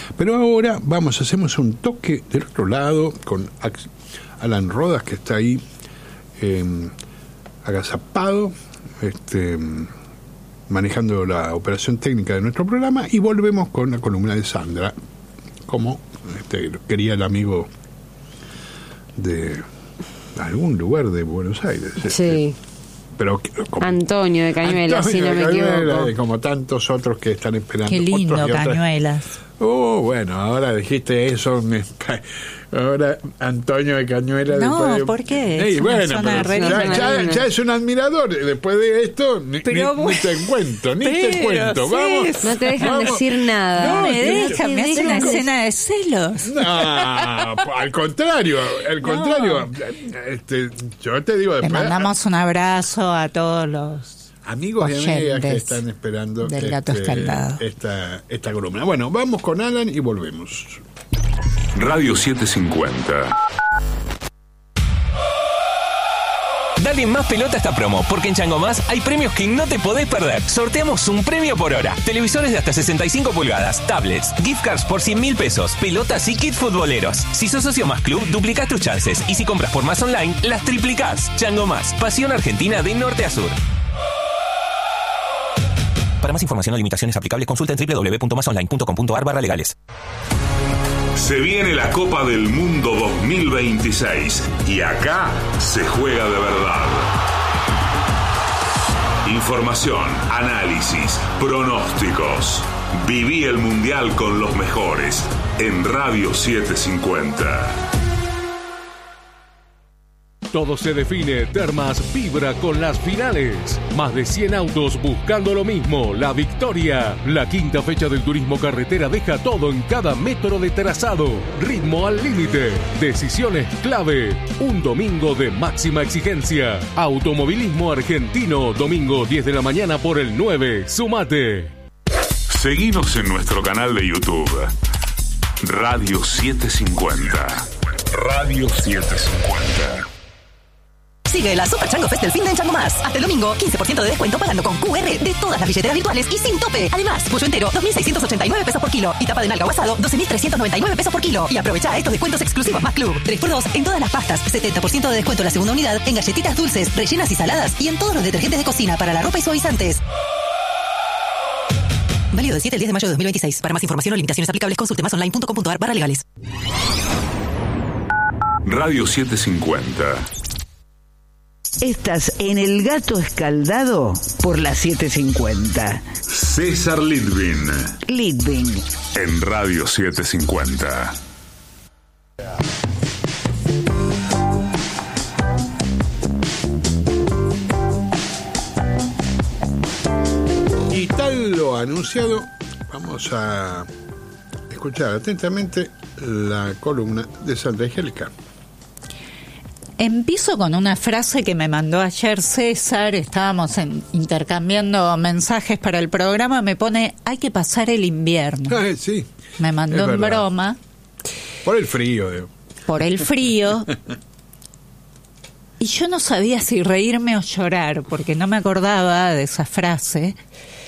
Pero ahora hacemos un toque del otro lado con Alan Rodas, que está ahí agazapado, manejando la operación técnica de nuestro programa, y volvemos con la columna de Sandra, como quería el amigo de algún lugar de Buenos Aires. Sí. Pero como Antonio de Cañuelas, si no me equivoco. Como tantos otros que están esperando. Qué lindo, Cañuelas. Bueno, ahora dijiste eso. Ahora Antonio de Cañuelas. No, ¿por qué? Bueno, ya es un admirador. Después de esto, ni te cuento. Vamos. No te dejan decir nada. No me dejan, me hacen una escena de celos. No, al contrario. Yo te digo después. Le mandamos un abrazo a todos los amigos y amigas que están esperando del Gato Escaldado. Esta columna. Bueno, vamos con Alan y volvemos. Radio 750. Dale más pelota a esta promo, porque en Chango Más hay premios que no te podés perder. Sorteamos un premio por hora. Televisores de hasta 65 pulgadas, tablets, gift cards por 100.000 pesos, pelotas y kits futboleros. Si sos socio Más Club, duplicás tus chances. Y si compras por Más Online, las triplicás. Chango Más, pasión argentina de norte a sur. Para más información o limitaciones aplicables, consulta en www.masonline.com.ar/legales. Se viene la Copa del Mundo 2026 y acá se juega de verdad. Información, análisis, pronósticos. Viví el Mundial con los mejores en Radio 750. Todo se define, Termas vibra con las finales. Más de 100 autos buscando lo mismo, la victoria. La quinta fecha del turismo carretera deja todo en cada metro de trazado. Ritmo al límite, decisiones clave. Un domingo de máxima exigencia. Automovilismo argentino, domingo 10 de la mañana por el 9. Sumate. Seguinos en nuestro canal de YouTube. Radio 750. Radio 750. Sigue la Super Chango Fest del fin de en Chango Más. Hasta el domingo, 15% de descuento pagando con QR de todas las billeteras virtuales y sin tope. Además, pollo entero, 2.689 pesos por kilo. Y tapa de nalga o asado, 12.399 pesos por kilo. Y aprovecha estos descuentos exclusivos Más Club. 3x2 en todas las pastas. 70% de descuento en la segunda unidad en galletitas dulces, rellenas y saladas. Y en todos los detergentes de cocina para la ropa y suavizantes. Válido del 7 al 10 de mayo de 2026. Para más información o limitaciones aplicables, consulte masonline.com.ar/legales. Radio 750. Estás en El Gato Escaldado por la 750. César Litvin. En Radio 750. Y tal lo anunciado, vamos a escuchar atentamente la columna de Sandra Angélica. Empiezo con una frase que me mandó ayer César. Estábamos intercambiando mensajes para el programa. Me pone: hay que pasar el invierno. Sí, me mandó en broma. Por el frío. Por el frío. Y yo no sabía si reírme o llorar, porque no me acordaba de esa frase.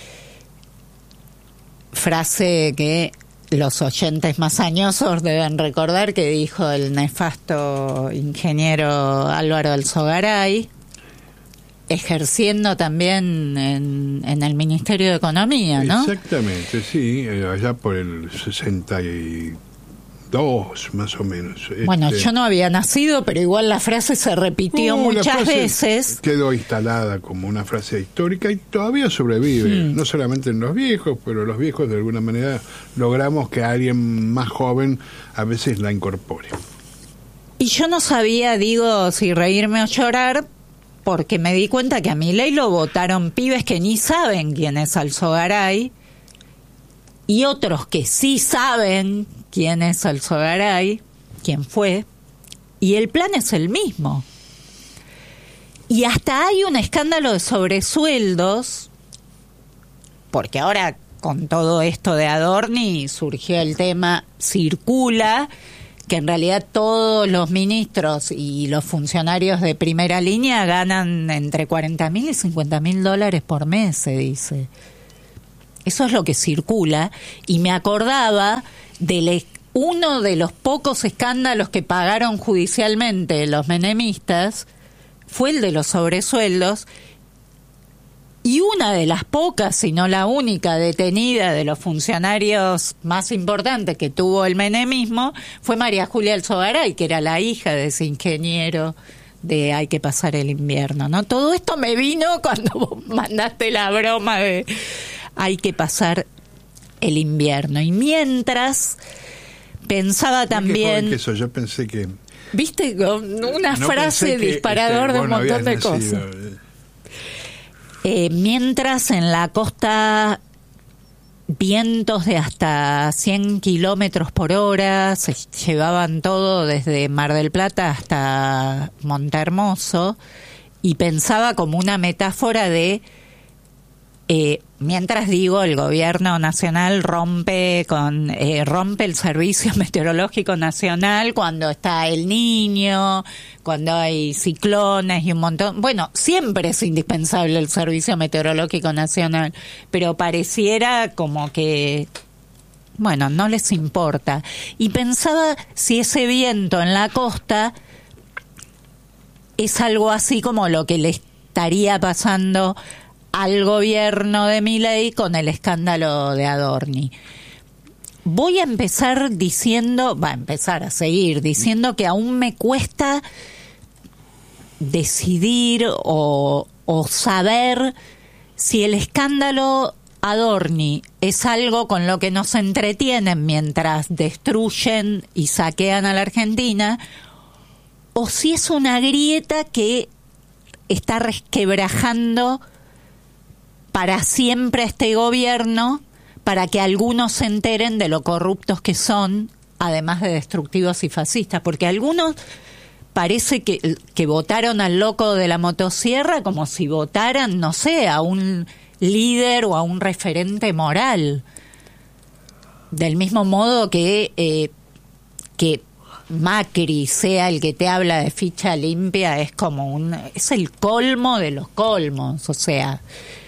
Frase que los oyentes más añosos deben recordar, que dijo el nefasto ingeniero Álvaro Alzogaray, ejerciendo también en el Ministerio de Economía, ¿no? Exactamente, sí, allá por el 62, más o menos. Bueno, yo no había nacido, pero igual la frase se repitió muchas veces. Quedó instalada como una frase histórica y todavía sobrevive, no solamente en los viejos, pero los viejos de alguna manera logramos que alguien más joven a veces la incorpore. Y yo no sabía, digo, si reírme o llorar, porque me di cuenta que a Milei lo votaron pibes que ni saben quién es Alzogaray, y otros que sí saben quién es Alzogaray, quién fue, y el plan es el mismo. Y hasta hay un escándalo de sobresueldos, porque ahora con todo esto de Adorni surgió el tema, circula, que en realidad todos los ministros y los funcionarios de primera línea ganan entre $40.000 y $50.000 por mes, se dice. Eso es lo que circula, y me acordaba uno de los pocos escándalos que pagaron judicialmente los menemistas fue el de los sobresueldos, y una de las pocas, si no la única, detenida de los funcionarios más importantes que tuvo el menemismo fue María Julia Alzogaray, que era la hija de ese ingeniero de Hay que pasar el invierno, ¿no? Todo esto me vino cuando vos mandaste la broma de Hay que pasar el invierno. Y mientras pensaba también... Eso, yo pensé que... ¿Viste? Con una frase disparador de un montón de cosas. Mientras en la costa vientos de hasta 100 kilómetros por hora se llevaban todo desde Mar del Plata hasta Montehermoso, y pensaba como una metáfora de mientras digo el gobierno nacional rompe el servicio meteorológico nacional cuando está El Niño, cuando hay ciclones y un montón. Bueno, siempre es indispensable el servicio meteorológico nacional, pero pareciera como que, bueno, no les importa. Y pensaba si ese viento en la costa es algo así como lo que le estaría pasando al gobierno de Milei con el escándalo de Adorni. Voy a empezar a seguir diciendo que aún me cuesta decidir o saber si el escándalo Adorni es algo con lo que nos entretienen mientras destruyen y saquean a la Argentina, o si es una grieta que está resquebrajando para siempre este gobierno, para que algunos se enteren de lo corruptos que son, además de destructivos y fascistas, porque algunos parece que votaron al loco de la motosierra como si votaran, no sé, a un líder o a un referente moral. Del mismo modo que Macri sea el que te habla de ficha limpia, es el colmo de los colmos, o sea.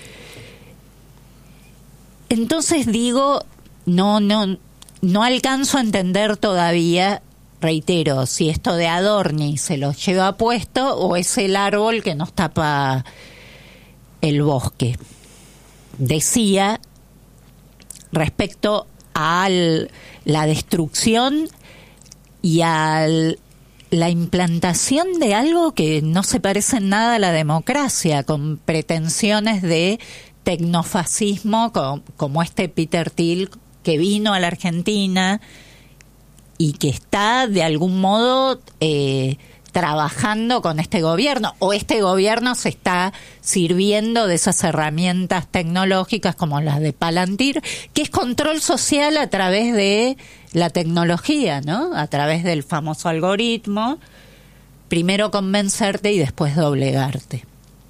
Entonces digo, no alcanzo a entender todavía, reitero, si esto de Adorni se lo lleva puesto o es el árbol que nos tapa el bosque. Decía respecto a la destrucción y a la implantación de algo que no se parece en nada a la democracia, con pretensiones de tecnofascismo como este Peter Thiel que vino a la Argentina y que está de algún modo trabajando con este gobierno, o este gobierno se está sirviendo de esas herramientas tecnológicas como las de Palantir, que es control social a través de la tecnología, ¿no? A través del famoso algoritmo, primero convencerte y después doblegarte.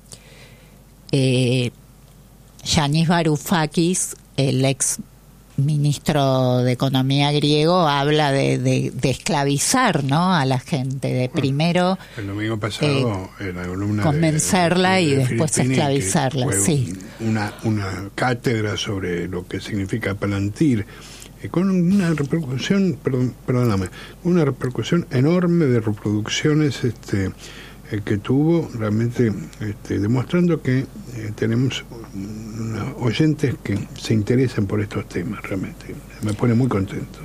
Yanis Varoufakis, el ex ministro de Economía griego, habla de esclavizar, ¿no, a la gente, de primero el domingo pasado en la columna convencerla y después Filippini, esclavizarla. Fue sí. Una cátedra sobre lo que significa Palantir, con una repercusión, una repercusión enorme de reproducciones que tuvo, realmente demostrando que tenemos oyentes que se interesan por estos temas. Realmente me pone muy contento.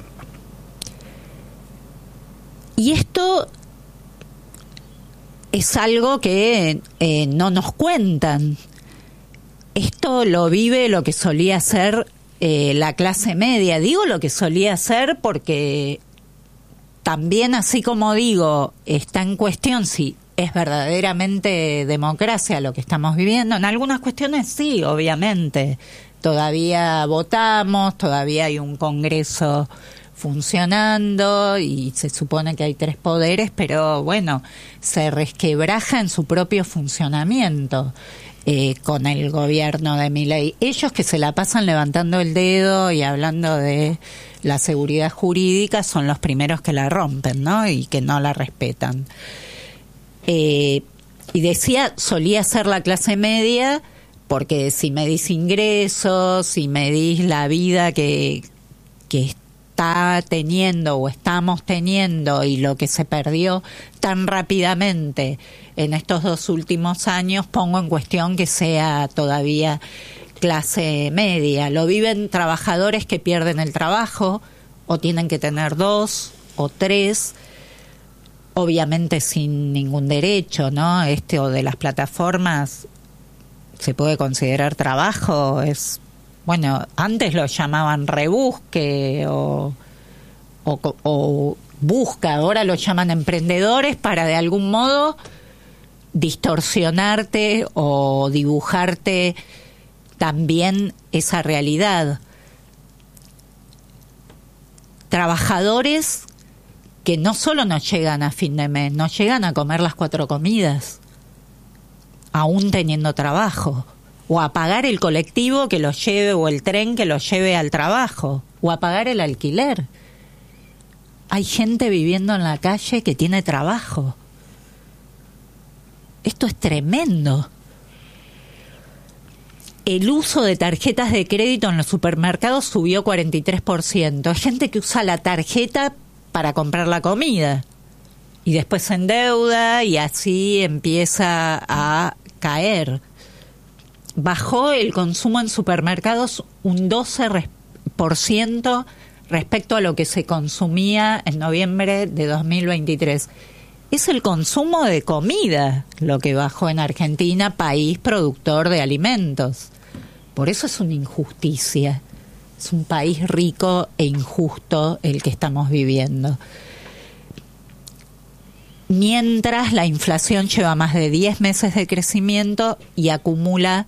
Y esto es algo que no nos cuentan. Esto lo vive lo que solía ser la clase media. Digo lo que solía ser porque también, así como digo, está en cuestión si es verdaderamente democracia lo que estamos viviendo. En algunas cuestiones sí, obviamente. Todavía votamos, todavía hay un Congreso funcionando y se supone que hay 3 poderes, pero bueno, se resquebraja en su propio funcionamiento con el gobierno de Milei. Ellos que se la pasan levantando el dedo y hablando de la seguridad jurídica son los primeros que la rompen, ¿no? Y que no la respetan. Y decía, solía ser la clase media, porque si medís ingresos, si medís la vida que está teniendo o estamos teniendo y lo que se perdió tan rápidamente en estos 2 últimos años, pongo en cuestión que sea todavía clase media. Lo viven trabajadores que pierden el trabajo o tienen que tener 2 o 3, obviamente sin ningún derecho, ¿no? O de las plataformas se puede considerar trabajo, es, bueno, antes lo llamaban rebusque o busca, ahora lo llaman emprendedores para de algún modo distorsionarte o dibujarte también esa realidad. Trabajadores que no solo no llegan a fin de mes, no llegan a comer las 4 comidas, aún teniendo trabajo, o a pagar el colectivo que los lleve o el tren que los lleve al trabajo, o a pagar el alquiler. Hay gente viviendo en la calle que tiene trabajo. Esto es tremendo. El uso de tarjetas de crédito en los supermercados subió 43%. Hay gente que usa la tarjeta para comprar la comida y después se endeuda y así empieza a caer. Bajó el consumo en supermercados un 12% respecto a lo que se consumía en noviembre de 2023. Es el consumo de comida lo que bajó en Argentina, país productor de alimentos. Por eso es una injusticia. Es un país rico e injusto el que estamos viviendo. Mientras la inflación lleva más de 10 meses de crecimiento y acumula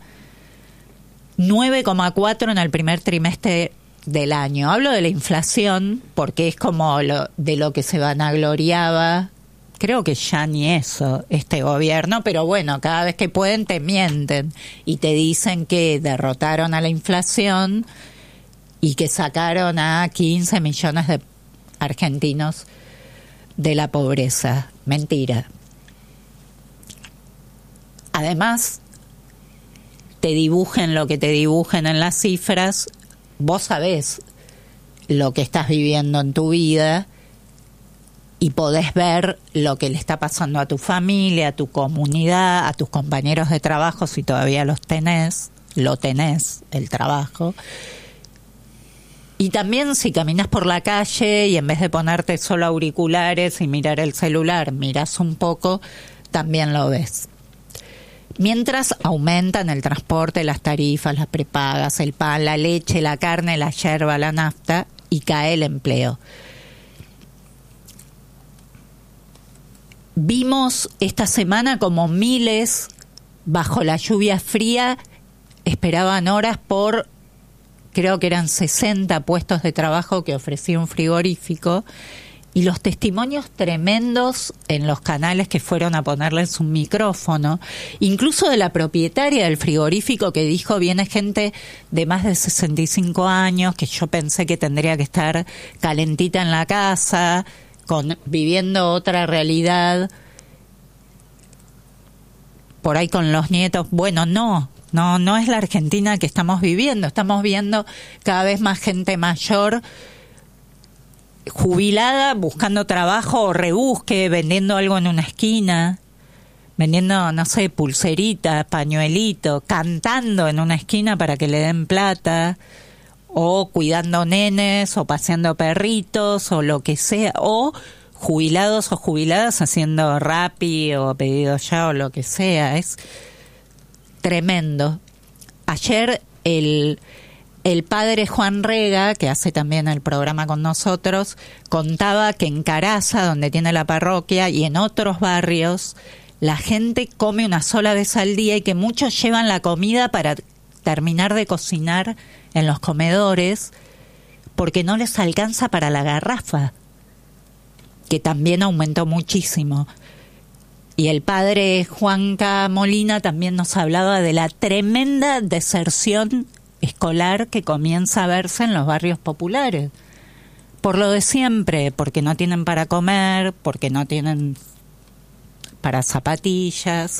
9,4 en el primer trimestre del año. Hablo de la inflación porque es como de lo que se vanagloriaba. Creo que ya ni eso, este gobierno, pero bueno, cada vez que pueden te mienten y te dicen que derrotaron a la inflación y que sacaron a 15 millones de argentinos de la pobreza. Mentira. Además, te dibujen lo que te dibujen en las cifras, vos sabés lo que estás viviendo en tu vida y podés ver lo que le está pasando a tu familia, a tu comunidad, a tus compañeros de trabajo, si todavía lo tenés, el trabajo. Y también si caminas por la calle y en vez de ponerte solo auriculares y mirar el celular, miras un poco, también lo ves. Mientras aumentan el transporte, las tarifas, las prepagas, el pan, la leche, la carne, la yerba, la nafta y cae el empleo. Vimos esta semana como miles bajo la lluvia fría esperaban horas por, creo que eran 60 puestos de trabajo que ofrecía un frigorífico, y los testimonios tremendos en los canales que fueron a ponerles un micrófono, incluso de la propietaria del frigorífico que dijo: viene gente de más de 65 años que yo pensé que tendría que estar calentita en la casa, viviendo otra realidad, por ahí con los nietos. Bueno, no es la Argentina que estamos viviendo cada vez más gente mayor jubilada buscando trabajo o rebusque, vendiendo algo en una esquina, vendiendo, no sé, pulseritas, pañuelitos, cantando en una esquina para que le den plata, o cuidando nenes, o paseando perritos, o lo que sea, o jubilados o jubiladas haciendo Rappi o Pedido Ya o lo que sea. Es tremendo. Ayer el padre Juan Rega, que hace también el programa con nosotros, contaba que en Caraza, donde tiene la parroquia, y en otros barrios, la gente come una sola vez al día y que muchos llevan la comida para terminar de cocinar en los comedores porque no les alcanza para la garrafa, que también aumentó muchísimo. Y el padre Juanca Molina también nos hablaba de la tremenda deserción escolar que comienza a verse en los barrios populares. Por lo de siempre, porque no tienen para comer, porque no tienen para zapatillas.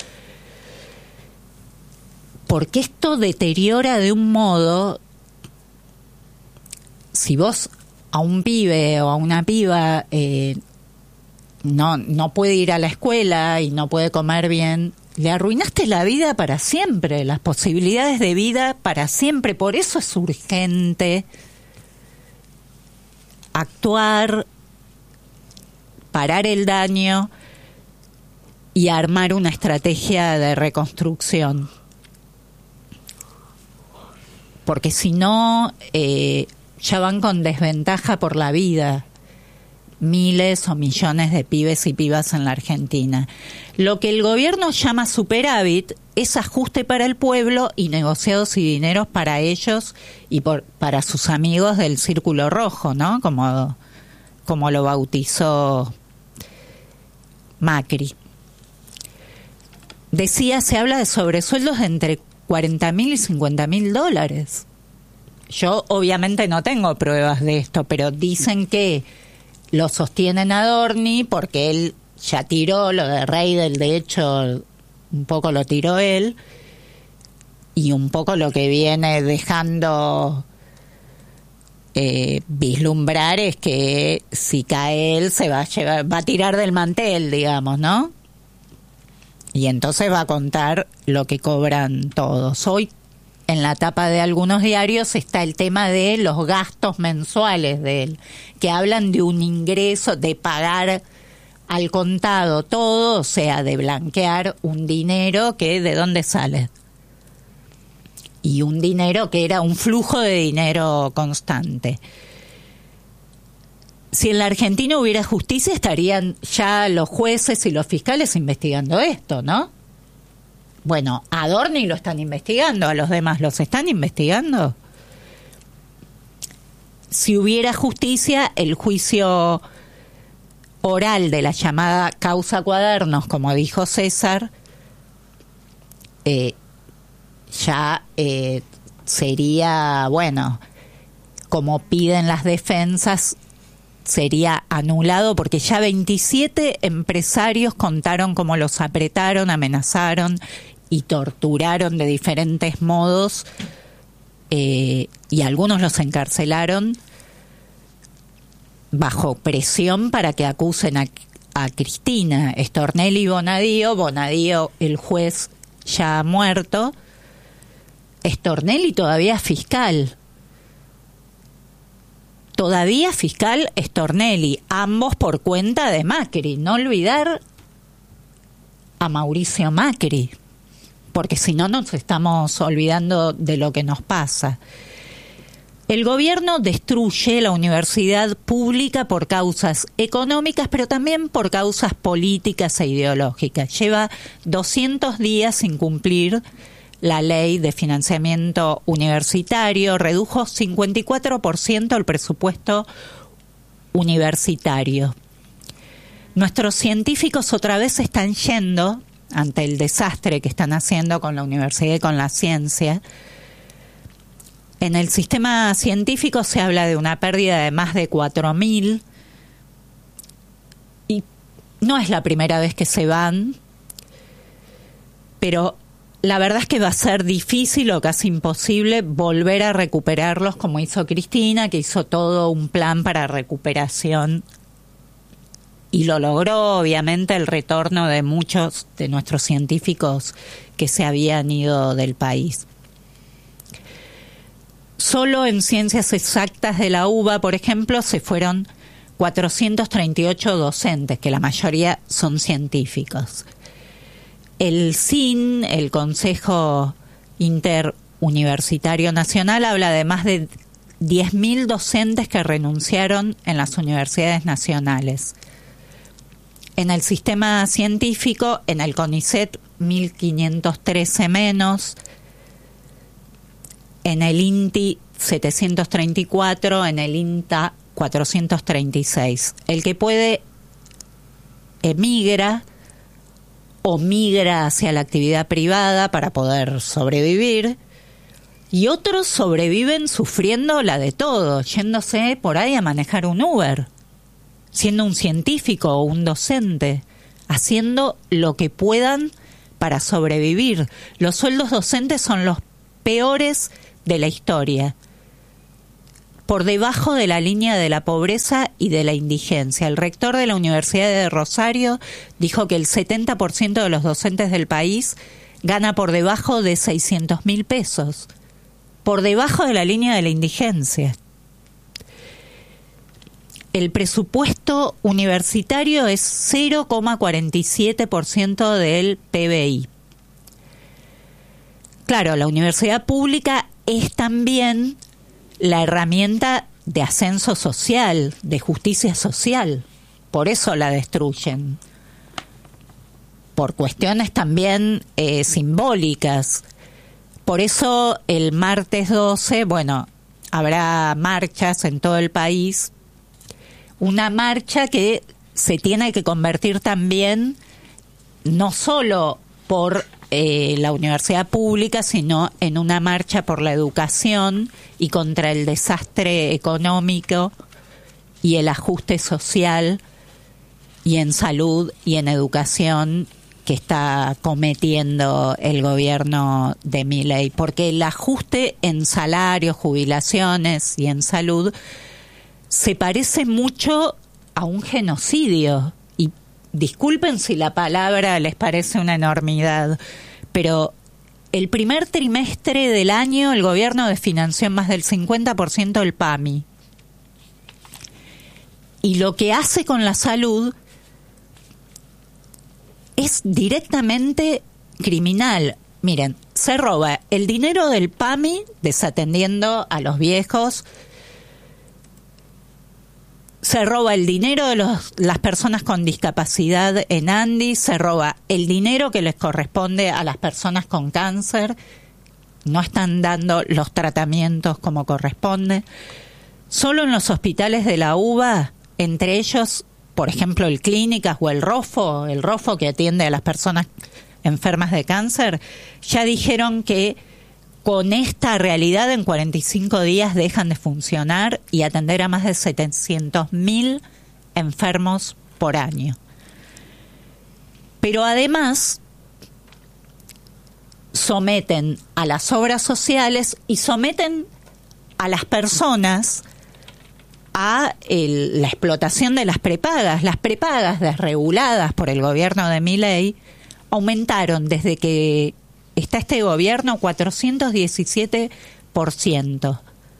Porque esto deteriora de un modo, si vos a un pibe o a una piba no puede ir a la escuela y no puede comer bien, le arruinaste la vida para siempre, las posibilidades de vida para siempre. Por eso es urgente actuar, parar el daño y armar una estrategia de reconstrucción. Porque si no, ya van con desventaja por la vida miles o millones de pibes y pibas en la Argentina. Lo que el gobierno llama superávit es ajuste para el pueblo y negociados y dineros para ellos y para sus amigos del Círculo Rojo, ¿no? Como lo bautizó Macri. Decía, se habla de sobresueldos de entre 40.000 y 50.000 dólares. Yo obviamente no tengo pruebas de esto, pero dicen que lo sostienen a Adorni porque él ya tiró lo de Reidel, de hecho un poco lo tiró él, y un poco lo que viene dejando vislumbrar es que si cae él se va a tirar del mantel, digamos, ¿no? Y entonces va a contar lo que cobran todos. Hoy en la tapa de algunos diarios está el tema de los gastos mensuales de él, que hablan de un ingreso, de pagar al contado todo, o sea, de blanquear un dinero que ¿de dónde sale? Y un dinero que era un flujo de dinero constante. Si en la Argentina hubiera justicia, estarían ya los jueces y los fiscales investigando esto, ¿no? Bueno, a Adorni lo están investigando, a los demás los están investigando. Si hubiera justicia, el juicio oral de la llamada causa Cuadernos, como dijo César, ya sería, bueno, como piden las defensas, sería anulado porque ya 27 empresarios contaron cómo los apretaron, amenazaron y torturaron de diferentes modos, y algunos los encarcelaron bajo presión para que acusen a Cristina, Stornelli y Bonadío, el juez ya ha muerto, Stornelli todavía fiscal Stornelli, ambos por cuenta de Macri. No olvidar a Mauricio Macri, porque si no nos estamos olvidando de lo que nos pasa. El gobierno destruye la universidad pública por causas económicas, pero también por causas políticas e ideológicas. Lleva 200 días sin cumplir la ley de financiamiento universitario, redujo 54% el presupuesto universitario. Nuestros científicos otra vez están yendo ante el desastre que están haciendo con la universidad y con la ciencia. En el sistema científico se habla de una pérdida de más de 4.000, y no es la primera vez que se van, pero la verdad es que va a ser difícil o casi imposible volver a recuperarlos como hizo Cristina, que hizo todo un plan para recuperación y lo logró, obviamente, el retorno de muchos de nuestros científicos que se habían ido del país. Solo en ciencias exactas de la UBA, por ejemplo, se fueron 438 docentes, que la mayoría son científicos. El CIN, el Consejo Interuniversitario Nacional, habla de más de 10.000 docentes que renunciaron en las universidades nacionales. En el sistema científico, en el CONICET, 1.513 menos, en el INTI 734, en el INTA 436. El que puede emigra o migra hacia la actividad privada para poder sobrevivir, y otros sobreviven sufriendo la de todo, yéndose por ahí a manejar un Uber, siendo un científico o un docente, haciendo lo que puedan para sobrevivir. Los sueldos docentes son los peores de la historia. por debajo de la línea de la pobreza y de la indigencia. El rector de la Universidad de Rosario dijo que el 70% de los docentes del país gana por debajo de 600.000 pesos, por debajo de la línea de la indigencia. El presupuesto universitario es 0,47% del PBI. Claro, la universidad pública es también la herramienta de ascenso social, de justicia social. Por eso la destruyen. Por cuestiones también simbólicas. Por eso el martes 12, habrá marchas en todo el país. Una marcha que se tiene que convertir también no solo por la universidad pública, sino en una marcha por la educación y contra el desastre económico y el ajuste social y en salud y en educación que está cometiendo el gobierno de Milei, porque el ajuste en salarios, jubilaciones y en salud se parece mucho a un genocidio. Y disculpen si la palabra les parece una enormidad, pero el primer trimestre del año el gobierno desfinanció más del 50% del PAMI. Y lo que hace con la salud es directamente criminal. Miren, se roba el dinero del PAMI desatendiendo a los viejos, se roba el dinero de las personas con discapacidad en Andy, se roba el dinero que les corresponde a las personas con cáncer, no están dando los tratamientos como corresponde. Solo en los hospitales de la UBA, entre ellos, por ejemplo, el Clínicas o el ROFO que atiende a las personas enfermas de cáncer, ya dijeron que con esta realidad en 45 días dejan de funcionar y atender a más de 700.000 enfermos por año. Pero además someten a las obras sociales y someten a las personas a la explotación de las prepagas. Las prepagas desreguladas por el gobierno de Milei aumentaron desde que está este gobierno 417%.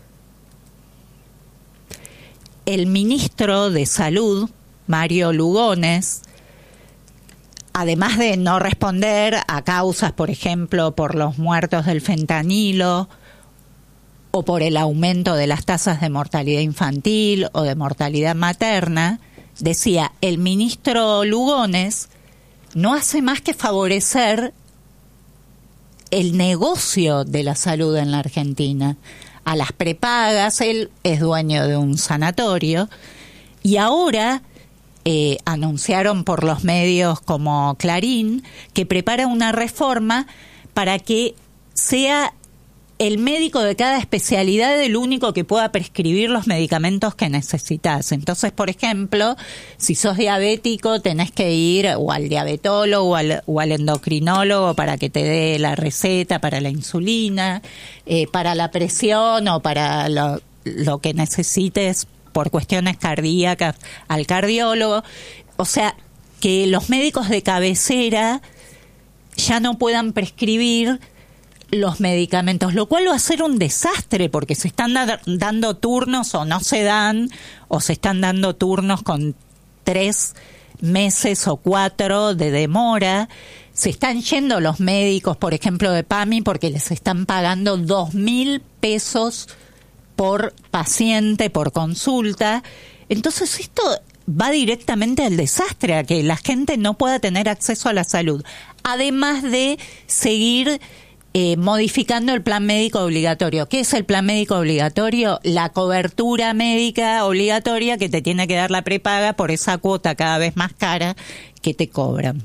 El ministro de Salud, Mario Lugones, además de no responder a causas, por ejemplo, por los muertos del fentanilo o por el aumento de las tasas de mortalidad infantil o de mortalidad materna, decía, el ministro Lugones no hace más que favorecer el negocio de la salud en la Argentina. A las prepagas, él es dueño de un sanatorio y ahora anunciaron por los medios como Clarín que prepara una reforma para que sea el médico de cada especialidad el único que pueda prescribir los medicamentos que necesitas. Entonces, por ejemplo, si sos diabético, tenés que ir o al diabetólogo o al endocrinólogo para que te dé la receta para la insulina, para la presión o para lo que necesites por cuestiones cardíacas al cardiólogo. O sea, que los médicos de cabecera ya no puedan prescribir los medicamentos, lo cual va a ser un desastre porque se están dando turnos o no se dan, o se están dando turnos con 3 meses o 4 de demora. Se están yendo los médicos, por ejemplo, de PAMI porque les están pagando 2.000 pesos por paciente, por consulta. Entonces esto va directamente al desastre, a que la gente no pueda tener acceso a la salud, además de seguir modificando el plan médico obligatorio. ¿Qué es el plan médico obligatorio? La cobertura médica obligatoria que te tiene que dar la prepaga por esa cuota cada vez más cara que te cobran.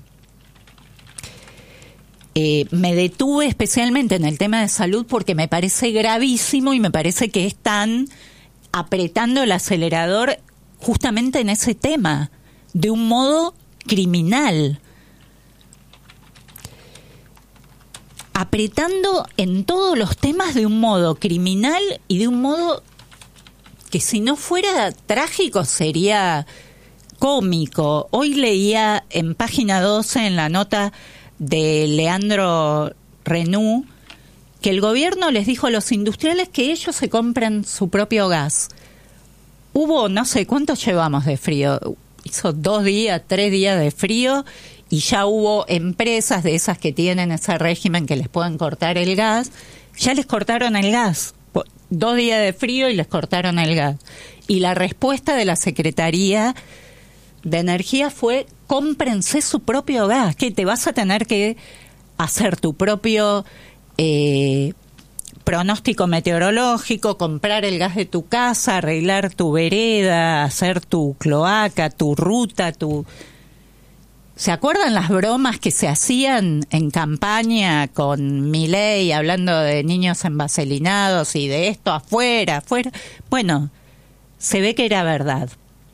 Me detuve especialmente en el tema de salud porque me parece gravísimo y me parece que están apretando el acelerador justamente en ese tema, de un modo criminal. Apretando en todos los temas de un modo criminal y de un modo que si no fuera trágico sería cómico. Hoy leía en página 12 en la nota de Leandro Renú que el gobierno les dijo a los industriales que ellos se compran su propio gas. Hubo, no sé, ¿cuántos llevamos de frío? Hizo 2 días, 3 días de frío y ya hubo empresas de esas que tienen ese régimen que les pueden cortar el gas. Ya les cortaron el gas. 2 días de frío y les cortaron el gas. Y la respuesta de la Secretaría de Energía fue: cómprense su propio gas, que te vas a tener que hacer tu propio pronóstico meteorológico, comprar el gas de tu casa, arreglar tu vereda, hacer tu cloaca, tu ruta, ¿Se acuerdan las bromas que se hacían en campaña con Milei hablando de niños envaselinados y de esto afuera? Bueno, se ve que era verdad.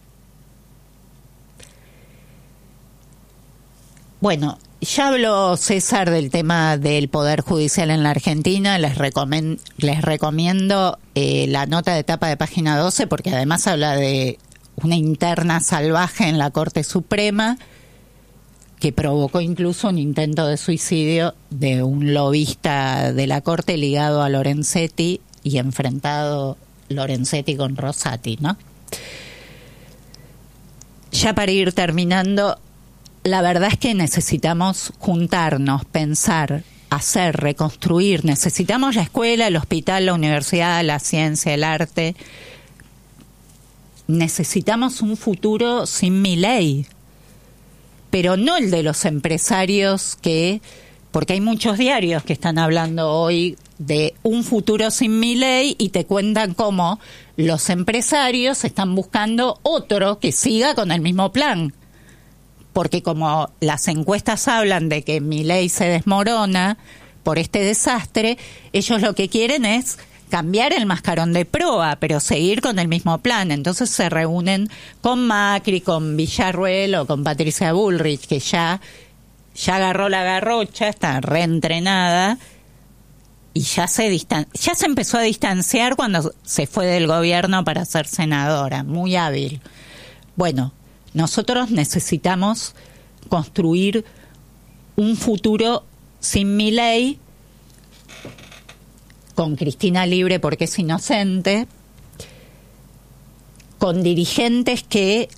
Bueno, ya habló César del tema del Poder Judicial en la Argentina. Les recomiendo la nota de tapa de página 12 porque además habla de una interna salvaje en la Corte Suprema que provocó incluso un intento de suicidio de un lobista de la Corte ligado a Lorenzetti y enfrentado Lorenzetti con Rosati, ¿no? Ya para ir terminando, la verdad es que necesitamos juntarnos, pensar, hacer, reconstruir. Necesitamos la escuela, el hospital, la universidad, la ciencia, el arte. Necesitamos un futuro sin Milei, pero no el de los empresarios porque hay muchos diarios que están hablando hoy de un futuro sin Milei y te cuentan cómo los empresarios están buscando otro que siga con el mismo plan. Porque como las encuestas hablan de que Milei se desmorona por este desastre, ellos lo que quieren es cambiar el mascarón de proa, pero seguir con el mismo plan. Entonces se reúnen con Macri, con Villarruel o con Patricia Bullrich, que ya agarró la garrocha, está reentrenada y ya se empezó a distanciar cuando se fue del gobierno para ser senadora, muy hábil. Bueno, nosotros necesitamos construir un futuro sin Milei, con Cristina libre porque es inocente, con dirigentes que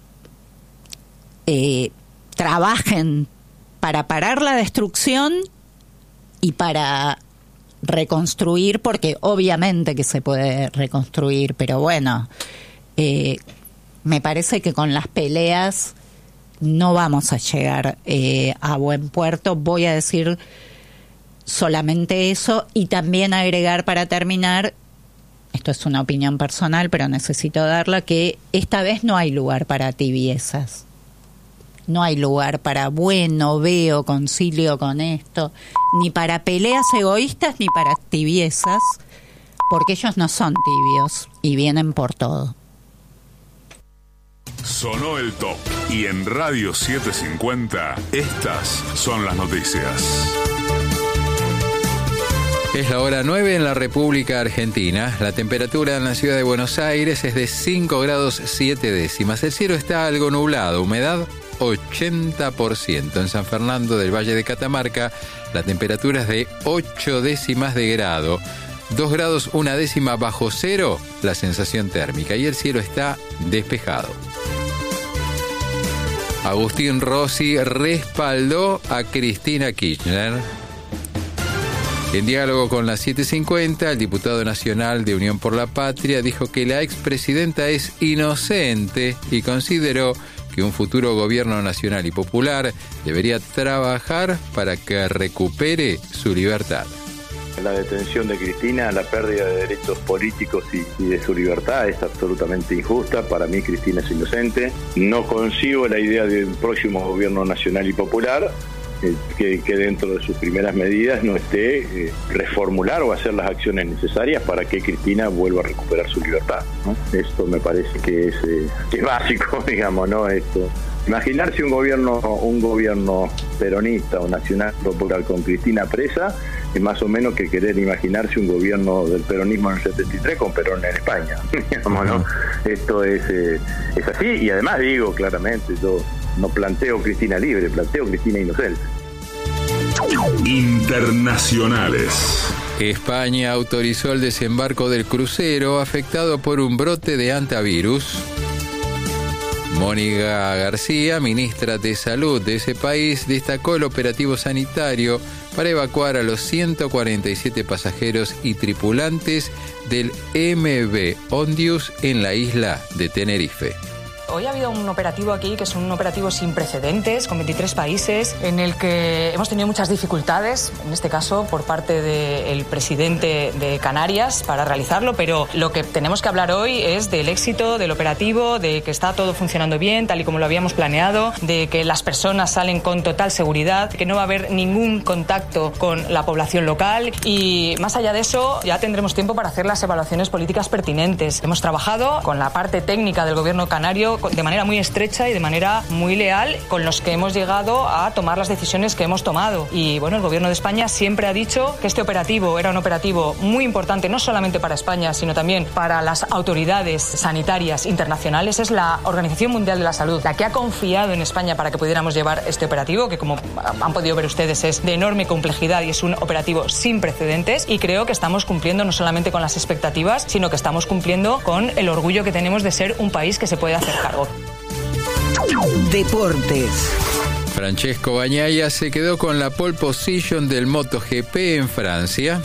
trabajen para parar la destrucción y para reconstruir, porque obviamente que se puede reconstruir, pero bueno, me parece que con las peleas no vamos a llegar a buen puerto. Voy a decir solamente eso y también agregar para terminar, esto es una opinión personal pero necesito darla, que esta vez no hay lugar para tibiezas, no hay lugar para veo, concilio con esto, ni para peleas egoístas ni para tibiezas, porque ellos no son tibios y vienen por todo. Sonó el top y en Radio 750 estas son las noticias. Es la hora 9 en la República Argentina. La temperatura en la ciudad de Buenos Aires es de 5 grados 7 décimas. El cielo está algo nublado, humedad 80%. En San Fernando del Valle de Catamarca, la temperatura es de 8 décimas de grado. 2 grados 1 décima bajo cero la sensación térmica y el cielo está despejado. Agustín Rossi respaldó a Cristina Kirchner. En diálogo con la 750, el diputado nacional de Unión por la Patria dijo que la expresidenta es inocente y consideró que un futuro gobierno nacional y popular debería trabajar para que recupere su libertad. La detención de Cristina, la pérdida de derechos políticos y de su libertad es absolutamente injusta. Para mí Cristina es inocente. No concibo la idea de un próximo gobierno nacional y popular que dentro de sus primeras medidas no esté reformular o hacer las acciones necesarias para que Cristina vuelva a recuperar su libertad, ¿no? Esto me parece que es básico, digamos, ¿no? Esto. Imaginarse un gobierno peronista o nacional popular con Cristina presa es más o menos que querer imaginarse un gobierno del peronismo en el 73 con Perón en España. Digamos, ¿no? Esto es así, y además digo claramente, yo no planteo Cristina libre, planteo Cristina inocente. Internacionales. España autorizó el desembarco del crucero afectado por un brote de hantavirus. Mónica García, ministra de Salud de ese país, destacó el operativo sanitario para evacuar a los 147 pasajeros y tripulantes del MV Ondius en la isla de Tenerife. Hoy ha habido un operativo aquí que es un operativo sin precedentes, con 23 países, en el que hemos tenido muchas dificultades, en este caso por parte del presidente de Canarias, para realizarlo, pero lo que tenemos que hablar hoy es del éxito del operativo, de que está todo funcionando bien, tal y como lo habíamos planeado, de que las personas salen con total seguridad, que no va a haber ningún contacto con la población local, y más allá de eso ya tendremos tiempo para hacer las evaluaciones políticas pertinentes. Hemos trabajado con la parte técnica del gobierno canario de manera muy estrecha y de manera muy leal, con los que hemos llegado a tomar las decisiones que hemos tomado. Y bueno, el gobierno de España siempre ha dicho que este operativo era un operativo muy importante, no solamente para España, sino también para las autoridades sanitarias internacionales. Es la Organización Mundial de la Salud la que ha confiado en España para que pudiéramos llevar este operativo, que como han podido ver ustedes es de enorme complejidad y es un operativo sin precedentes, y creo que estamos cumpliendo no solamente con las expectativas, sino que estamos cumpliendo con el orgullo que tenemos de ser un país que se puede hacer cargo. Deportes. Francesco Bagnaia se quedó con la pole position del MotoGP en Francia.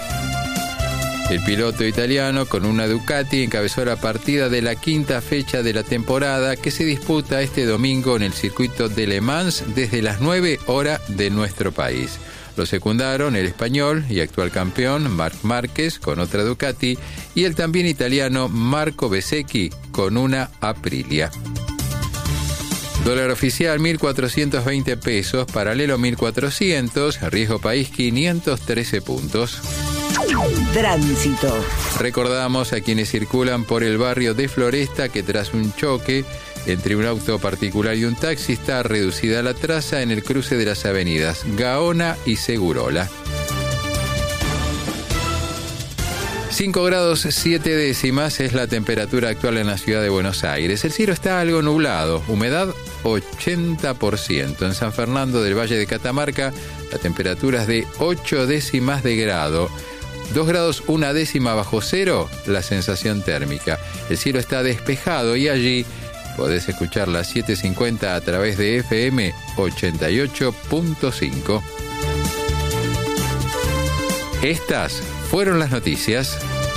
El piloto italiano con una Ducati encabezó la partida de la quinta fecha de la temporada, que se disputa este domingo en el circuito de Le Mans desde las 9 horas de nuestro país. Lo secundaron el español y actual campeón Marc Márquez con otra Ducati y el también italiano Marco Bezzecchi con una Aprilia. Dólar oficial 1.420 pesos, paralelo 1.400, riesgo país 513 puntos. Tránsito. Recordamos a quienes circulan por el barrio de Floresta que tras un choque entre un auto particular y un taxi está reducida la traza en el cruce de las avenidas Gaona y Segurola. 5 grados 7 décimas es la temperatura actual en la ciudad de Buenos Aires. El cielo está algo nublado, humedad 80%. En San Fernando del Valle de Catamarca la temperatura es de 8 décimas de grado. 2 grados 1 décima bajo cero la sensación térmica. El cielo está despejado y allí podés escuchar las 7:50 a través de FM 88.5. Estas fueron las noticias.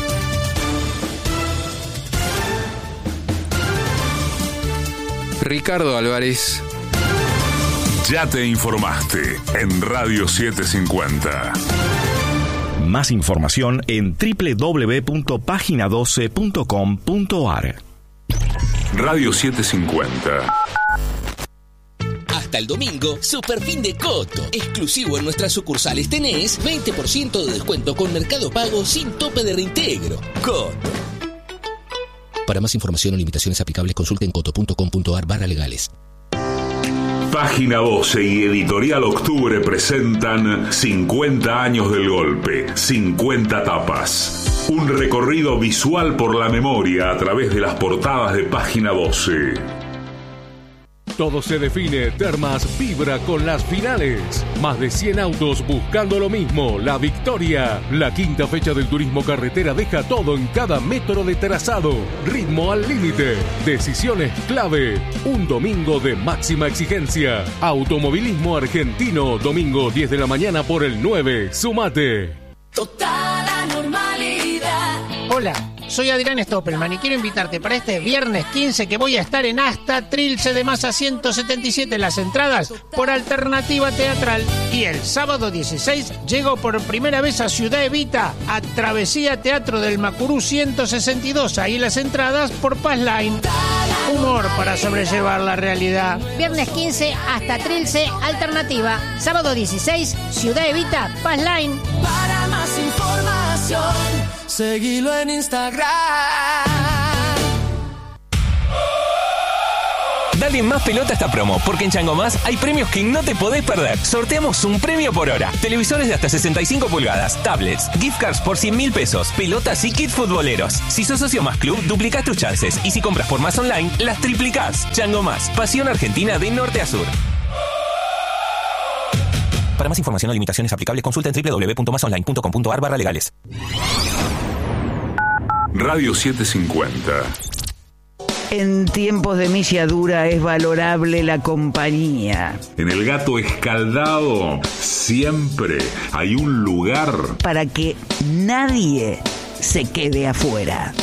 Ricardo Álvarez. Ya te informaste en Radio 750. Más información en www.pagina12.com.ar. Radio 750. Hasta el domingo, Super Fin de Coto. Exclusivo en nuestras sucursales tenés 20% de descuento con Mercado Pago sin tope de reintegro. Coto. Para más información o limitaciones aplicables, consulten coto.com.ar/legales. Página 12 y Editorial Octubre presentan 50 años del golpe, 50 tapas. Un recorrido visual por la memoria a través de las portadas de Página 12. Todo se define, Termas vibra con las finales. Más de 100 autos buscando lo mismo, la victoria. La quinta fecha del turismo carretera deja todo en cada metro de trazado. Ritmo al límite, decisiones clave. Un domingo de máxima exigencia. Automovilismo argentino, domingo 10 de la mañana por el 9. Sumate. Total anormalidad. Hola, soy Adrián Stoppelman y quiero invitarte para este viernes 15 que voy a estar en Hasta Trilce de Masa 177 las entradas por Alternativa Teatral. Y el sábado 16 llego por primera vez a Ciudad Evita, a Travesía Teatro del Macurú 162, ahí las entradas por Passline. Humor para sobrellevar la realidad. Viernes 15 Hasta Trilce, Alternativa. Sábado 16, Ciudad Evita, Passline. Para más información, seguilo en Instagram. Dale más pelota a esta promo, porque en Chango Más hay premios que no te podés perder. Sorteamos un premio por hora. Televisores de hasta 65 pulgadas, tablets, gift cards por 100.000 pesos, pelotas y kits futboleros. Si sos socio Más Club, duplicás tus chances. Y si compras por Más Online, las triplicás. Chango Más, pasión argentina de norte a sur. Para más información o limitaciones aplicables, consulta en www.masonline.com.ar/legales. Radio 750. En tiempos de misiadura es valorable la compañía. En el Gato Escaldado siempre hay un lugar para que nadie se quede afuera.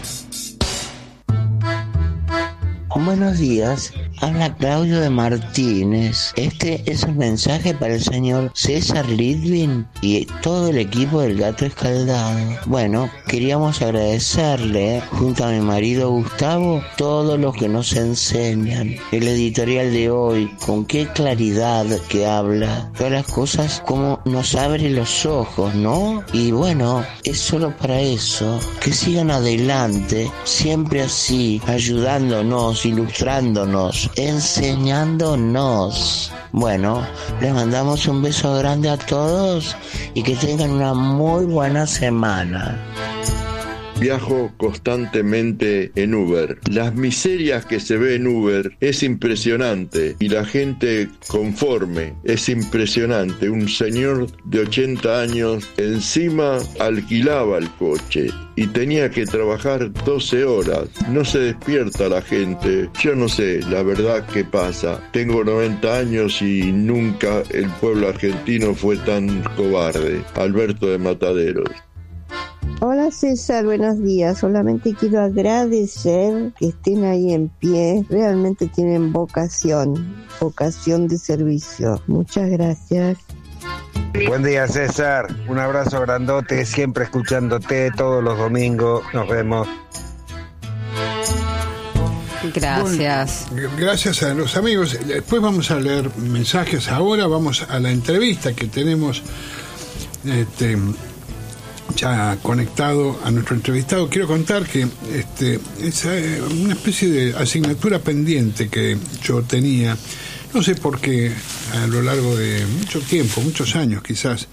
Buenos días, habla Claudio de Martínez. Este es un mensaje para el señor César Litvin y todo el equipo del Gato Escaldado. Bueno, queríamos agradecerle, junto a mi marido Gustavo, todo lo que nos enseñan. El editorial de hoy, con qué claridad que habla. Todas las cosas como nos abre los ojos, ¿no? Y bueno, es solo para eso. Que sigan adelante, siempre así, ayudándonos, ilustrándonos, enseñándonos. Bueno, les mandamos un beso grande a todos y que tengan una muy buena semana. Viajo constantemente en Uber. Las miserias que se ve en Uber es impresionante y la gente conforme es impresionante. Un señor de 80 años encima alquilaba el coche y tenía que trabajar 12 horas. No se despierta la gente. Yo no sé la verdad qué pasa. Tengo 90 años y nunca el pueblo argentino fue tan cobarde. Alberto de Mataderos. Hola César, buenos días. Solamente quiero agradecer que estén ahí en pie. Realmente tienen vocación de servicio. Muchas gracias. Buen día César, un abrazo grandote, siempre escuchándote todos los domingos. Nos vemos. Gracias. Bueno, gracias a los amigos. Después vamos a leer mensajes. Ahora vamos a la entrevista que tenemos ya conectado a nuestro entrevistado. Quiero contar que es una especie de asignatura pendiente que yo tenía, no sé por qué, a lo largo de mucho tiempo, muchos años quizás,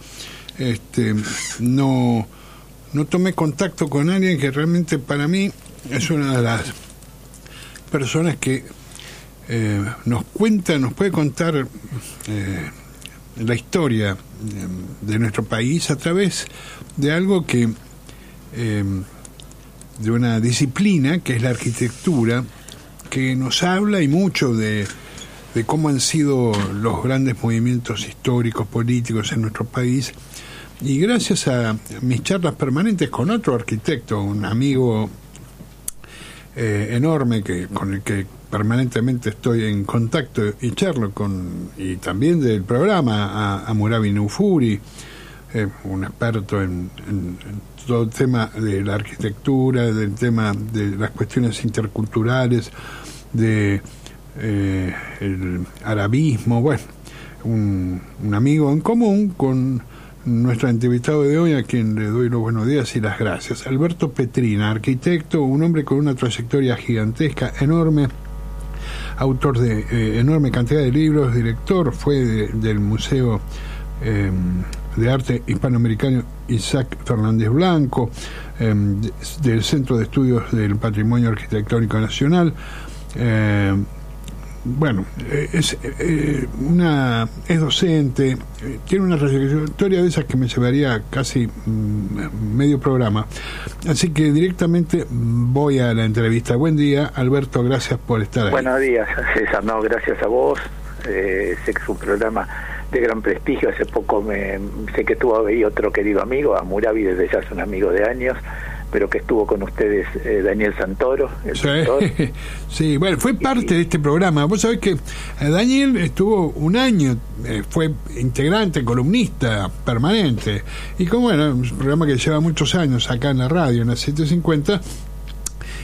no tomé contacto con alguien que realmente para mí es una de las personas que nos puede contar la historia de nuestro país a través de algo que de una disciplina que es la arquitectura, que nos habla y mucho de cómo han sido los grandes movimientos históricos, políticos en nuestro país. Y gracias a mis charlas permanentes con otro arquitecto, un amigo enorme con el que permanentemente estoy en contacto y charlo y también del programa, a Murabi Nufuri, un experto en todo el tema de la arquitectura, del tema de las cuestiones interculturales, de el arabismo. Bueno, un amigo en común con nuestro entrevistado de hoy, a quien le doy los buenos días y las gracias. Alberto Petrina, arquitecto, un hombre con una trayectoria gigantesca, enorme, autor de enorme cantidad de libros, director fue del Museo de Arte Hispanoamericano Isaac Fernández Blanco, del Centro de Estudios del Patrimonio Arquitectónico Nacional. Bueno, es docente, tiene una trayectoria de esas que me llevaría casi medio programa. Así que directamente voy a la entrevista. Buen día, Alberto, gracias por estar ahí. Buenos días, César. No, gracias a vos. Sé que es un programa de gran prestigio. Hace poco sé que tuvo ahí otro querido amigo, a Murabi, desde ya es un amigo de años, pero que estuvo con ustedes, Daniel Santoro, el pintor. Sí, bueno, fue parte de este programa. Vos sabés que Daniel estuvo un año, fue integrante, columnista permanente, y como bueno, es un programa que lleva muchos años acá en la radio, en la 750,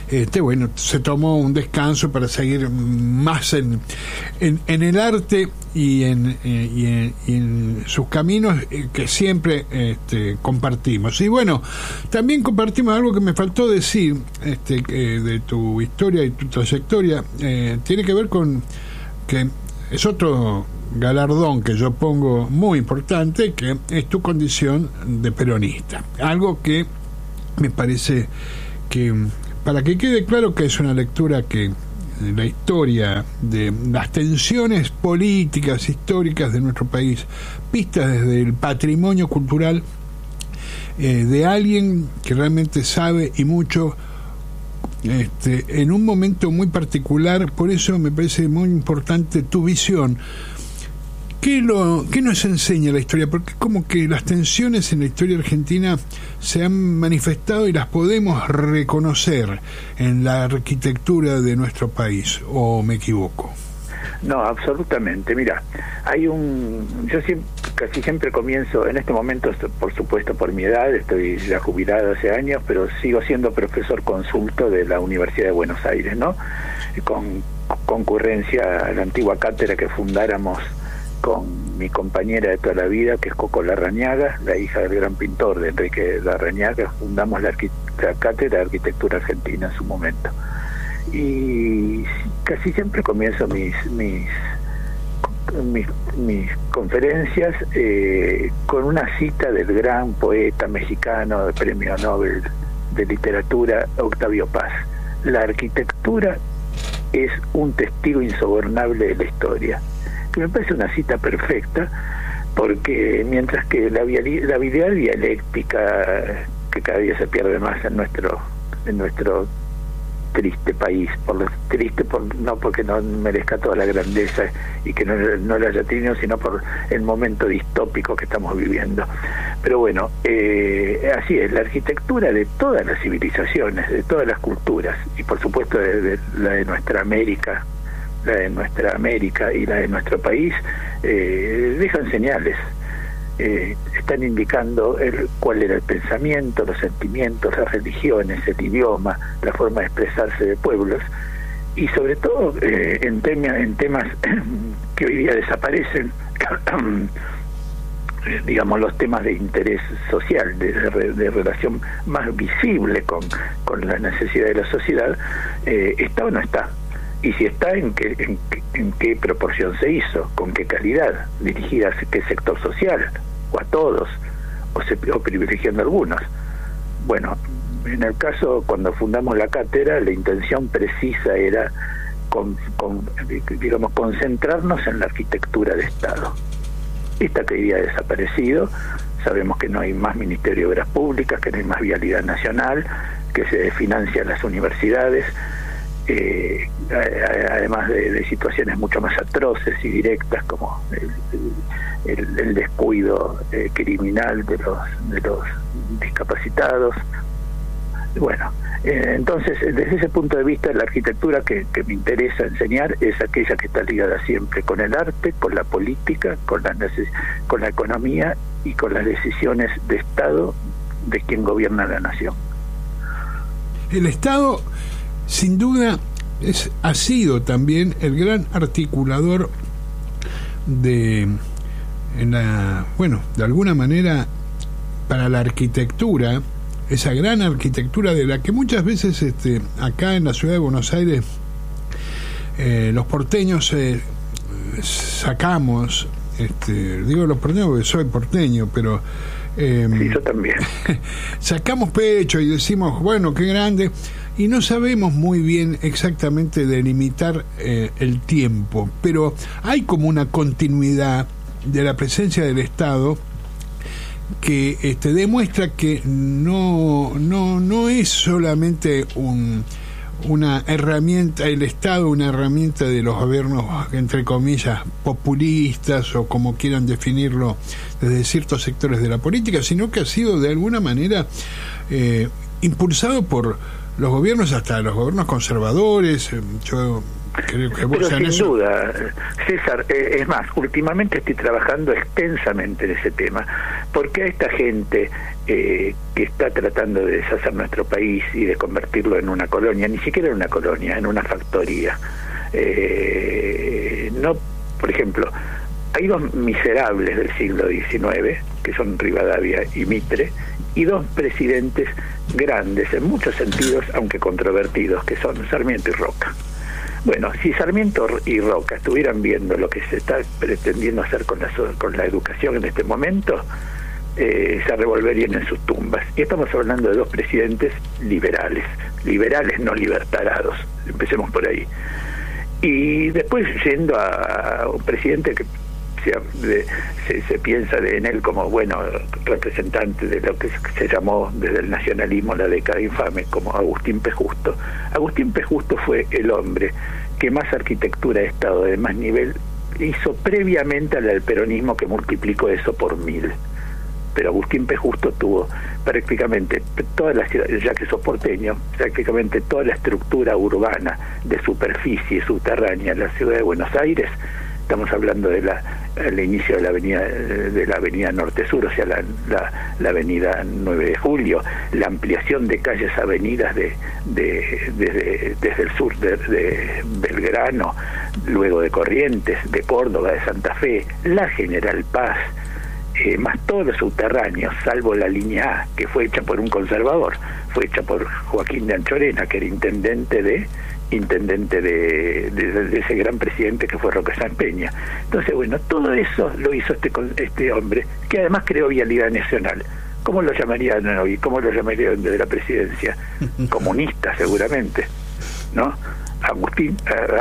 bueno, se tomó un descanso para seguir más en el arte y en sus caminos que siempre compartimos. Y bueno, también compartimos algo que me faltó decir de tu historia y tu trayectoria. Tiene que ver con que es otro galardón que yo pongo muy importante, que es tu condición de peronista. Algo que me parece que, para que quede claro que es una lectura que la historia de las tensiones políticas históricas de nuestro país, vistas desde el patrimonio cultural de alguien que realmente sabe y mucho, en un momento muy particular. Por eso me parece muy importante tu visión. ¿Qué nos enseña la historia? Porque como que las tensiones en la historia argentina se han manifestado y las podemos reconocer en la arquitectura de nuestro país, ¿o me equivoco? No, absolutamente. Mira, yo casi siempre comienzo, en este momento, por supuesto por mi edad, estoy ya jubilado hace años, pero sigo siendo profesor consulto de la Universidad de Buenos Aires, ¿no? Con concurrencia a la antigua cátedra que fundáramos con mi compañera de toda la vida, que es Coco Larrañaga, la hija del gran pintor de Enrique Larrañaga. Fundamos la cátedra de arquitectura argentina en su momento. Y casi siempre comienzo mis conferencias con una cita del gran poeta mexicano de Premio Nobel de Literatura, Octavio Paz. La arquitectura es un testigo insobornable de la historia. Que me parece una cita perfecta, porque mientras que la habilidad dialéctica, que cada día se pierde más en nuestro triste país, no porque no merezca toda la grandeza y que no la haya tenido, sino por el momento distópico que estamos viviendo. Pero bueno, así es, la arquitectura de todas las civilizaciones, de todas las culturas, y por supuesto de la de nuestra América y la de nuestro país, dejan señales, están indicando cuál era el pensamiento, los sentimientos, las religiones, el idioma, la forma de expresarse de pueblos, y sobre todo en temas que hoy día desaparecen, digamos, los temas de interés social, de relación más visible con la necesidad de la sociedad. ¿Está o no está? Y si está, ¿en qué proporción se hizo? ¿Con qué calidad? ¿Dirigida a qué sector social? ¿O a todos? ¿O privilegiando a algunos? Bueno, en el caso, cuando fundamos la cátedra, la intención precisa era digamos, concentrarnos en la arquitectura de Estado. Esta que hoy día ha desaparecido. Sabemos que no hay más Ministerio de Obras Públicas, que no hay más Vialidad Nacional, que se financian las universidades, además de situaciones mucho más atroces y directas, como el descuido criminal de los discapacitados. Bueno, entonces, desde ese punto de vista, la arquitectura que me interesa enseñar es aquella que está ligada siempre con el arte, con la política, con la economía y con las decisiones de Estado de quien gobierna la nación. El Estado, sin duda, ha sido también el gran articulador de alguna manera, para la arquitectura, esa gran arquitectura de la que muchas veces acá en la ciudad de Buenos Aires los porteños sacamos, digo los porteños porque soy porteño, pero sí, yo también. Sacamos pecho y decimos, bueno, qué grande, y no sabemos muy bien exactamente delimitar el tiempo, pero hay como una continuidad de la presencia del Estado que demuestra que no es solamente una herramienta, el Estado, una herramienta de los gobiernos, entre comillas, populistas, o como quieran definirlo, desde ciertos sectores de la política, sino que ha sido de alguna manera impulsado por los gobiernos, hasta los gobiernos conservadores. Yo creo que vos Pero sin eso. duda, César, es más, últimamente estoy trabajando extensamente en ese tema, porque a esta gente que está tratando de deshacer nuestro país y de convertirlo en una colonia, ni siquiera en una colonia, en una factoría, no, por ejemplo, hay dos miserables del siglo XIX, que son Rivadavia y Mitre, y dos presidentes grandes en muchos sentidos, aunque controvertidos, que son Sarmiento y Roca. Bueno, si Sarmiento y Roca estuvieran viendo lo que se está pretendiendo hacer con la educación en este momento, se revolverían en sus tumbas. Y estamos hablando de dos presidentes liberales no libertarados, empecemos por ahí. Y después yendo a un presidente que se piensa en él como representante de lo que se llamó desde el nacionalismo la década infame, como Agustín P. Justo. Agustín P. Justo fue el hombre que más arquitectura de Estado de más nivel hizo previamente al peronismo, que multiplicó eso por 1000. Pero Agustín P. Justo tuvo prácticamente toda la ciudad, ya que sos porteño, prácticamente toda la estructura urbana de superficie subterránea en la ciudad de Buenos Aires. Estamos hablando de el inicio de la avenida Norte-Sur, o sea, la avenida 9 de Julio, la ampliación de calles, avenidas desde el sur de Belgrano, luego de Corrientes, de Córdoba, de Santa Fe, la General Paz, más todos los subterráneos, salvo la línea A, que fue hecha por un conservador, fue hecha por Joaquín de Anchorena, que era intendente de ese gran presidente que fue Roque San Peña. Entonces, todo eso lo hizo este hombre, que además creó Vialidad Nacional. ¿Cómo lo llamarían hoy? ¿Cómo lo llamarían desde la presidencia? Comunista, seguramente, ¿no? Agustín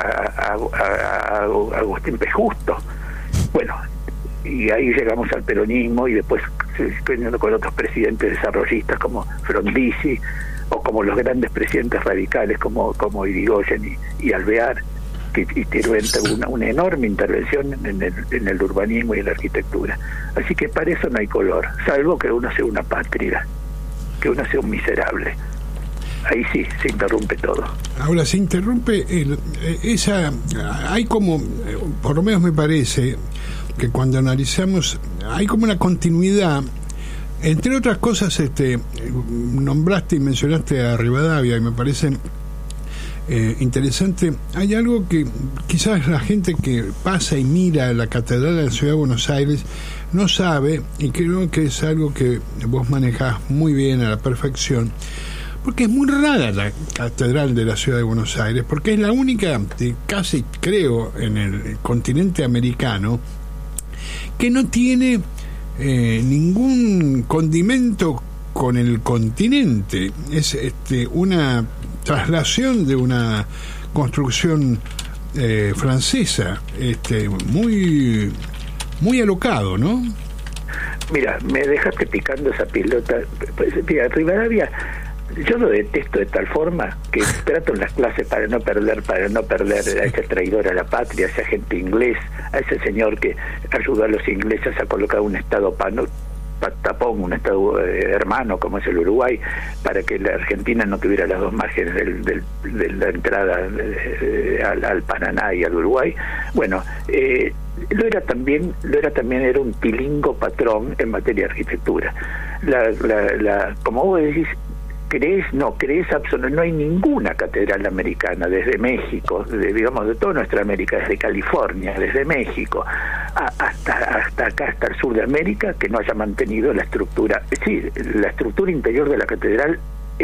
P. Justo. Bueno, y ahí llegamos al peronismo, y después con otros presidentes desarrollistas como Frondizi, o como los grandes presidentes radicales como Irigoyen y Alvear, que tuvieron una enorme intervención en el urbanismo y en la arquitectura. Así que para eso no hay color, salvo que uno sea una pátrida, que uno sea un miserable. Ahí sí, se interrumpe todo. Ahora se interrumpe hay como, por lo menos me parece, que cuando analizamos, hay como una continuidad. Entre otras cosas, nombraste y mencionaste a Rivadavia, y me parece interesante. Hay algo que quizás la gente que pasa y mira la Catedral de la Ciudad de Buenos Aires no sabe, y creo que es algo que vos manejás muy bien, a la perfección, porque es muy rara la Catedral de la Ciudad de Buenos Aires, porque es la única, casi creo, en el continente americano, que no tiene ningún condimento con el continente. Es una traslación de una construcción francesa, muy muy alocado, ¿no? Mira, me dejaste picando esa pelota. Mira, Rivadavia, yo lo detesto de tal forma que trato en las clases para no perder a ese traidor a la patria, a ese agente inglés, a ese señor que ayudó a los ingleses a colocar un estado tapón, un estado hermano como es el Uruguay, para que la Argentina no tuviera las dos márgenes de la entrada al Paraná y al Uruguay. Bueno, era un tilingo patrón en materia de arquitectura. Como vos decís, crees absolutamente, no hay ninguna catedral americana desde México, de toda nuestra América, desde California, desde México hasta acá, hasta el sur de América, que no haya mantenido la estructura. Sí, la estructura interior de la catedral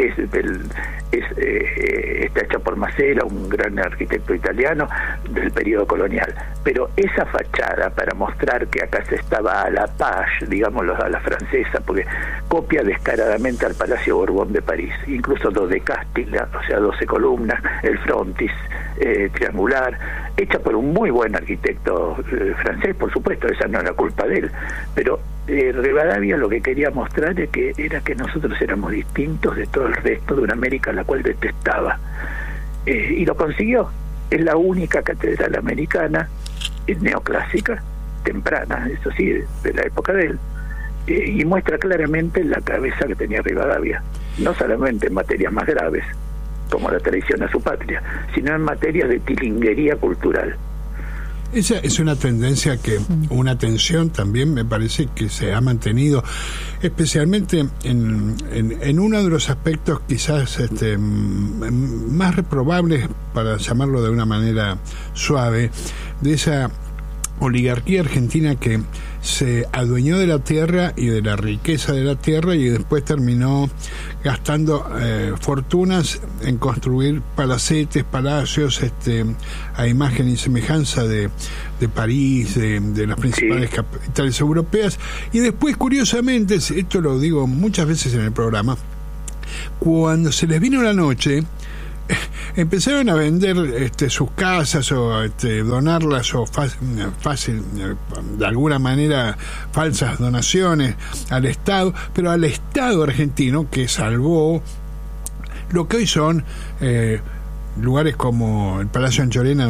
está hecha por Masera, un gran arquitecto italiano del periodo colonial, pero esa fachada, para mostrar que acá se estaba a la paz, digámoslo, a la francesa, porque copia descaradamente al Palacio Borbón de París, incluso dodecástica, o sea, 12 columnas, el frontis triangular, hecha por un muy buen arquitecto francés, por supuesto, esa no era culpa de él, pero Rivadavia lo que quería mostrar era que nosotros éramos distintos de todo el resto de una América a la cual detestaba, y lo consiguió. Es la única catedral americana neoclásica, temprana, eso sí, de la época de él, y muestra claramente la cabeza que tenía Rivadavia, no solamente en materias más graves como la traición a su patria, sino en materias de tilinguería cultural. Esa es una tendencia una tensión también me parece que se ha mantenido, especialmente en uno de los aspectos quizás más reprobables, para llamarlo de una manera suave, de esa oligarquía argentina que se adueñó de la tierra y de la riqueza de la tierra y después terminó gastando fortunas en construir palacetes, palacios, a imagen y semejanza de París, de las principales capitales europeas, y después, curiosamente, esto lo digo muchas veces en el programa, cuando se les vino la noche, empezaron a vender sus casas o donarlas o fácil de alguna manera falsas donaciones al Estado, pero al Estado argentino, que salvó lo que hoy son lugares como el Palacio Anchorena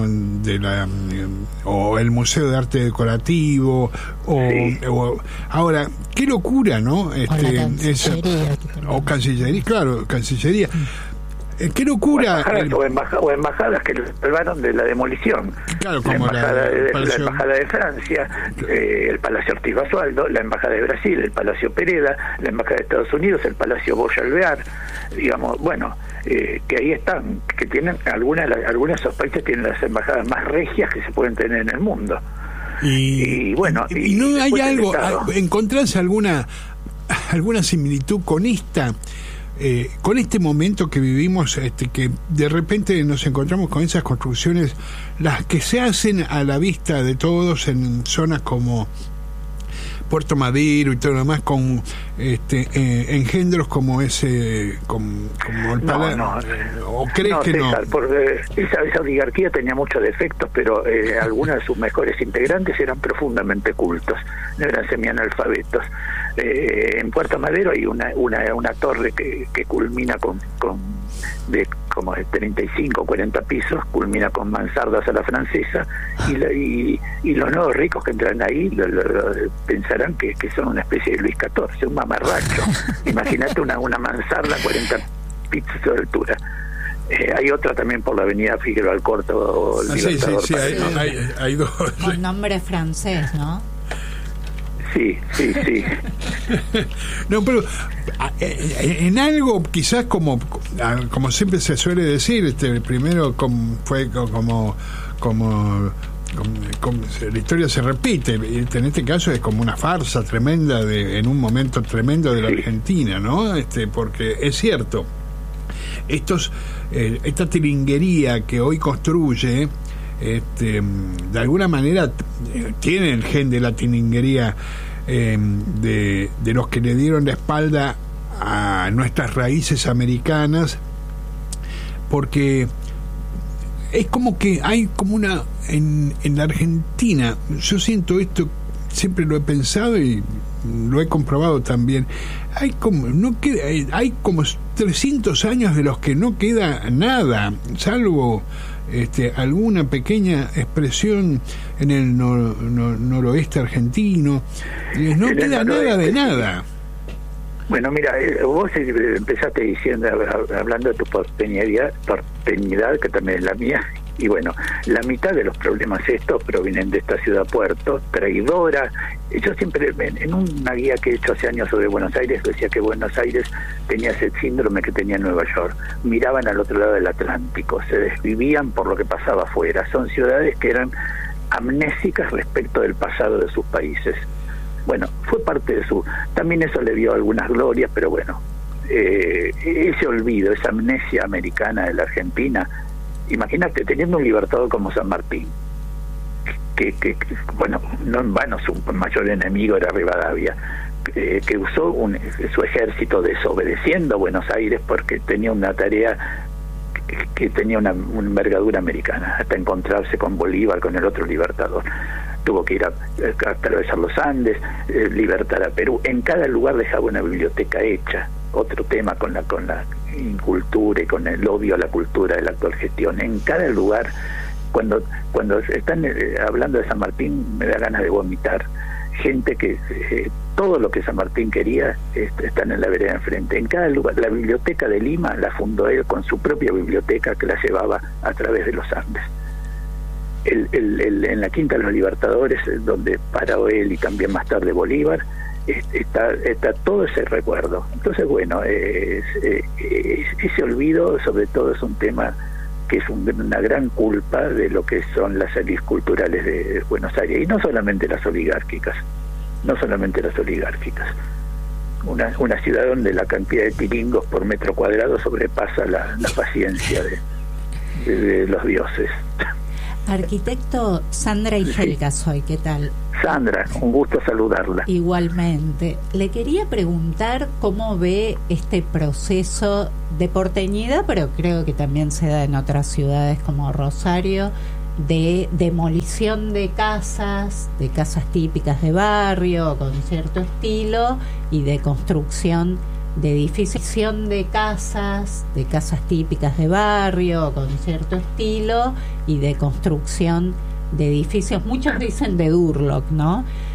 o el Museo de Arte Decorativo o ahora, qué locura, ¿no? O Cancillería, claro, Cancillería. ¡Qué locura! O embajadas que salvaron de la demolición. Claro, como la embajada de Francia, el Palacio Ortiz Basualdo, la embajada de Brasil, el Palacio Pereda, la embajada de Estados Unidos, el Palacio Boya Alvear, digamos, bueno, que ahí están, que tienen algunos de esos países tienen las embajadas más regias que se pueden tener en el mundo. Y bueno, y no hay algo, ¿encontrás alguna similitud con con este momento que vivimos, que de repente nos encontramos con esas construcciones, las que se hacen a la vista de todos en zonas como Puerto Madero y todo lo demás, con engendros como ese, como el Palacio? ¿O crees que César, no? Porque esa oligarquía tenía muchos defectos, pero algunos de sus mejores integrantes eran profundamente cultos, no eran semianalfabetos. En Puerto Madero hay una torre que culmina con como de 35 o 40 pisos, culmina con mansardas a la francesa, y los nuevos ricos que entran ahí pensarán que son una especie de Luis XIV, un mamarracho. Imagínate una mansarda 40 pisos de altura. Hay otra también por la avenida Figueroa Alcorta. Sí, hay dos. Con nombre francés, ¿no? Sí. No, pero en algo quizás como siempre se suele decir, primero fue como la historia se repite, en este caso es como una farsa tremenda en un momento tremendo de la Argentina, ¿no? Porque es cierto, esta tilinguería que hoy construye, de alguna manera tiene el gen de la tilinguería, de los que le dieron la espalda a nuestras raíces americanas, porque es como que hay como en la Argentina, yo siento esto, siempre lo he pensado y lo he comprobado también, hay como 300 años de los que no queda nada, salvo alguna pequeña expresión en el noroeste argentino, no queda nada de nada. Bueno, mira, vos empezaste diciendo, hablando de tu porteñidad, que también es la mía, y bueno, la mitad de los problemas estos provienen de esta ciudad puerto, traidora. Yo siempre, en una guía que he hecho hace años sobre Buenos Aires, decía que Buenos Aires tenía ese síndrome que tenía Nueva York. Miraban al otro lado del Atlántico, se desvivían por lo que pasaba afuera. Son ciudades que eran amnésicas respecto del pasado de sus países. Bueno, fue parte de también eso le dio algunas glorias, pero bueno, ese olvido, esa amnesia americana de la Argentina, imagínate, teniendo un libertador como San Martín, que bueno, no en vano su mayor enemigo era Rivadavia, que usó su ejército desobedeciendo a Buenos Aires porque tenía una tarea que tenía una envergadura americana, hasta encontrarse con Bolívar, con el otro libertador. Tuvo que ir a atravesar los Andes, libertar a Perú. En cada lugar dejaba una biblioteca hecha. Otro tema con la incultura y con el odio a la cultura de la actual gestión. En cada lugar, cuando están hablando de San Martín, me da ganas de vomitar. Gente que todo lo que San Martín quería están en la vereda enfrente. En cada lugar, la biblioteca de Lima la fundó él con su propia biblioteca que la llevaba a través de los Andes. en la Quinta de los Libertadores, donde paró él y también más tarde Bolívar, está todo ese recuerdo. Entonces, bueno, ese olvido sobre todo es un tema que es una gran culpa de lo que son las élites culturales de Buenos Aires, y no solamente las oligárquicas. Una ciudad donde la cantidad de tiringos por metro cuadrado sobrepasa la paciencia de los dioses. Arquitecto, Sandra y Helga soy, ¿qué tal? Sandra, un gusto saludarla. Igualmente. Le quería preguntar cómo ve este proceso de porteñidad, pero creo que también se da en otras ciudades como Rosario, de demolición de casas típicas de barrio con cierto estilo, y de construcción de edificios de casas típicas de barrio con cierto estilo, y de construcción de edificios, muchos dicen de Durlock, ¿no?